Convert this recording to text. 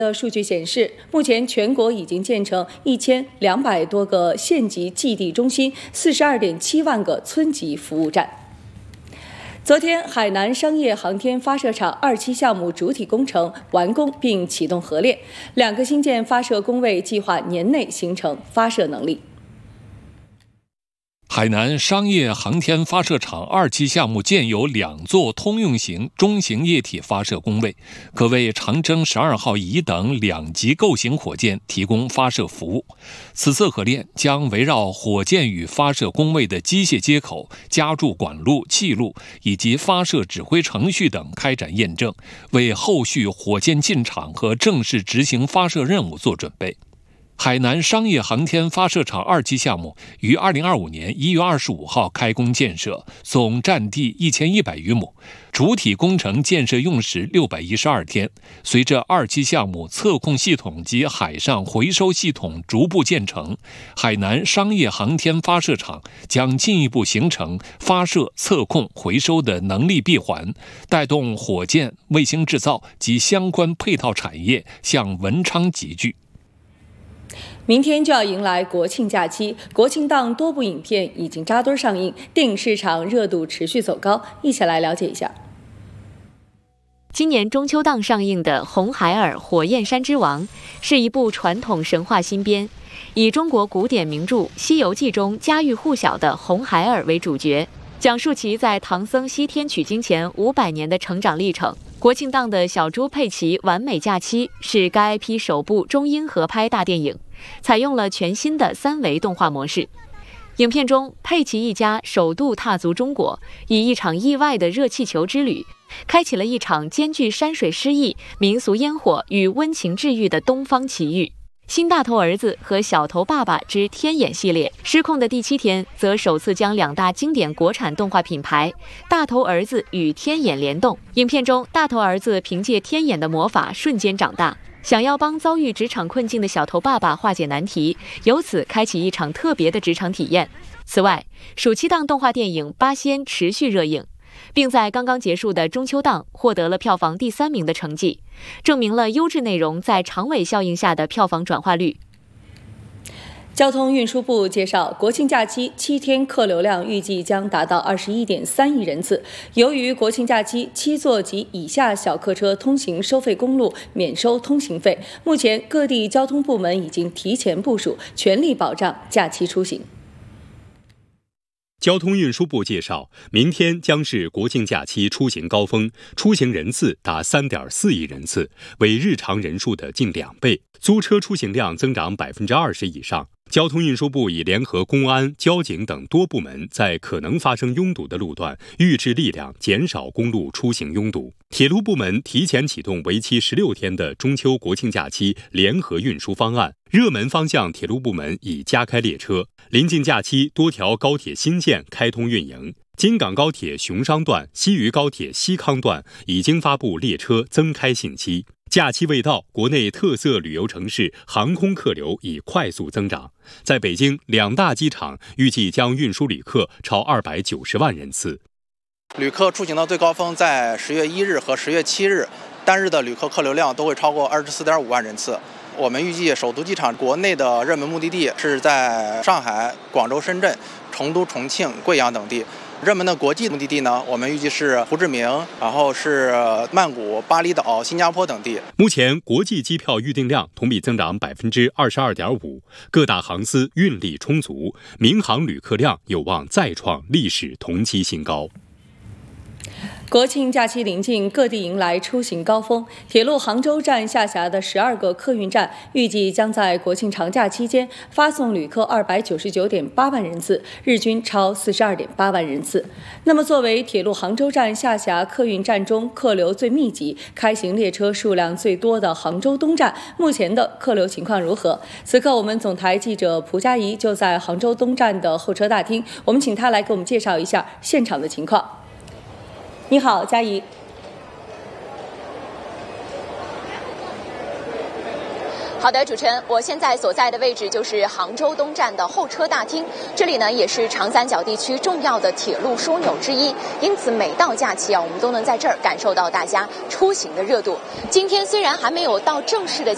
的数据显示，目前全国已经建成1200多个县级寄递中心，42.7万个村级服务站。昨天，海南商业航天发射场2期项目主体工程完工并启动核练，2个新建发射工位计划年内形成发射能力。 海南商业航天发射场2期项目建有2座通用型中型液体发射工位，可为长征12号乙等2级构型火箭提供发射服务。此次核练将围绕火箭与发射工位的机械接口、加注管路、气路以及发射指挥程序等开展验证，为后续火箭进场和正式执行发射任务做准备。海南商业航天发射场2期项目于2025年1月25号开工建设，总占地1100余亩，主体工程建设用时612天。随着2期项目测控系统及海上回收系统逐步建成，海南商业航天发射场将进一步形成发射、测控、回收的能力闭环，带动火箭、卫星制造及相关配套产业向文昌集聚。 明天就要迎来国庆假期，国庆档多部影片已经扎堆上映，电影市场热度持续走高，一起来了解一下。 今年中秋档上映的《红孩儿火焰山之王》是一部传统神话新编，以中国古典名著《西游记》中家喻户晓的红孩儿为主角，讲述其在唐僧西天取经前500年的成长历程。国庆档的小猪佩奇完美假期是该 IP 首部中英合拍大电影，采用了全新的3维动画模式。影片中，佩奇一家首度踏足中国，以一场意外的热气球之旅，开启了一场兼具山水诗意、民俗烟火与温情治愈的东方奇遇。新大头儿子和小头爸爸之天眼系列失控的第7天，则首次将2大经典国产动画品牌大头儿子与天眼联动。影片中，大头儿子凭借天眼的魔法瞬间长大，想要帮遭遇职场困境的小头爸爸化解难题，由此开启一场特别的职场体验。此外，暑期档动画电影《八仙》持续热映，并在刚刚结束的中秋档获得了票房第3名的成绩，证明了优质内容在长尾效应下的票房转化率。 交通运输部介绍，国庆假期7天客流量预计将达到21.3亿人次。由于国庆假期7座及以下小客车通行收费公路免收通行费，目前各地交通部门已经提前部署，全力保障假期出行。 交通运输部介绍，明天将是国庆假期出行高峰，出行人次达3.4亿人次，为日常人数的近2倍，租车出行量增长20%以上。交通运输部已联合公安、交警等多部门，在可能发生拥堵的路段预置力量，减少公路出行拥堵。铁路部门提前启动为期16天的中秋国庆假期联合运输方案，热门方向铁路部门已加开列车。临近假期，多条高铁新线开通运营。京港高铁熊商段、西渝高铁西康段已经发布列车增开信息。假期未到，国内特色旅游城市航空客流已快速增长。在北京2大机场，预计将运输旅客超290万人次。 旅客出行的最高峰在10月1日和10月7日，单日的旅客客流量都会超过24.5万人次。我们预计首都机场国内的热门目的地是在上海、广州、深圳、成都、重庆、贵阳等地。热门的国际目的地呢，我们预计是胡志明，然后是曼谷、巴厘岛、新加坡等地。 目前国际机票预订量同比增长22.5%，各大航司运力充足，民航旅客量有望再创历史同期新高。 国庆假期临近，各地迎来出行高峰。铁路杭州站下辖的12个客运站，预计将在国庆长假期间发送旅客299.8万人次，日均超42.8万人次。那么，作为铁路杭州站下辖客运站中客流最密集、开行列车数量最多的杭州东站，目前的客流情况如何？此刻，我们总台记者蒲佳怡就在杭州东站的候车大厅，我们请她来给我们介绍一下现场的情况。你好，佳怡。 好的，主持人，我现在所在的位置就是杭州东站的候车大厅，这里呢也是长三角地区重要的铁路枢纽之一，因此每到假期我们都能在这儿感受到大家出行的热度。今天虽然还没有到正式的